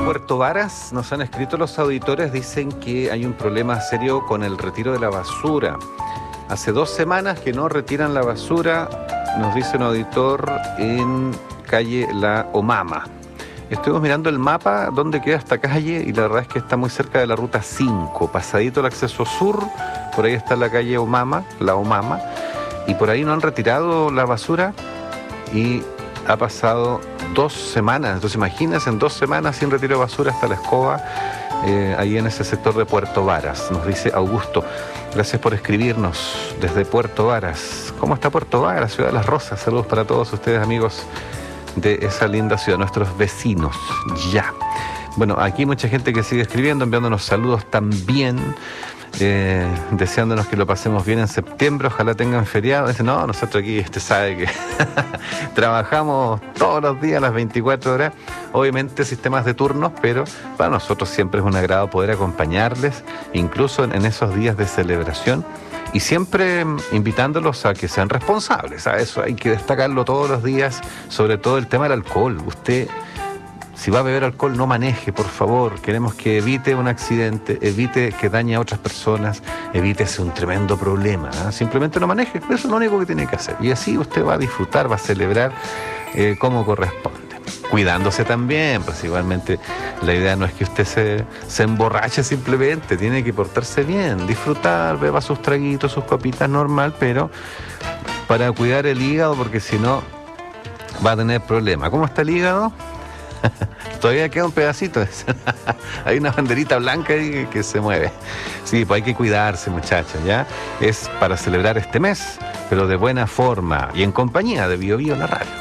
Puerto Varas nos han escrito los auditores, dicen que hay un problema serio con el retiro de la basura. Hace 2 semanas que no retiran la basura, nos dice un auditor, en calle La Omama. Estuvimos mirando el mapa, dónde queda esta calle, y la verdad es que está muy cerca de la ruta 5, pasadito el acceso sur, por ahí está la calle Omama, La Omama, y por ahí no han retirado la basura y ha pasado 2 semanas. Entonces imagínense, en 2 semanas sin retiro de basura hasta la escoba, ahí en ese sector de Puerto Varas, nos dice Augusto. Gracias por escribirnos desde Puerto Varas. ¿Cómo está Puerto Varas, Ciudad de las Rosas? Saludos para todos ustedes, amigos de esa linda ciudad, nuestros vecinos. Ya. Bueno, aquí mucha gente que sigue escribiendo, enviándonos saludos también, deseándonos que lo pasemos bien en septiembre, ojalá tengan feriado. Dice, no, nosotros aquí, sabe que trabajamos todos los días, las 24 horas, obviamente sistemas de turnos, pero para nosotros siempre es un agrado poder acompañarles, incluso en esos días de celebración, y siempre invitándolos a que sean responsables. A eso hay que destacarlo todos los días, sobre todo el tema del alcohol. Usted, si va a beber alcohol, no maneje, por favor. Queremos que evite un accidente, evite que dañe a otras personas, evítese un tremendo problema, ¿eh? Simplemente no maneje, eso es lo único que tiene que hacer. Y así usted va a disfrutar, va a celebrar como corresponde. Cuidándose también, pues igualmente la idea no es que usted se emborrache simplemente, tiene que portarse bien, disfrutar, beba sus traguitos, sus copitas normal, pero para cuidar el hígado, porque si no va a tener problemas. ¿Cómo está el hígado? Todavía queda un pedacito. Hay una banderita blanca ahí que se mueve. Sí, pues hay que cuidarse, muchachos, ¿ya? Es para celebrar este mes, pero de buena forma y en compañía de Bio Bio, la radio.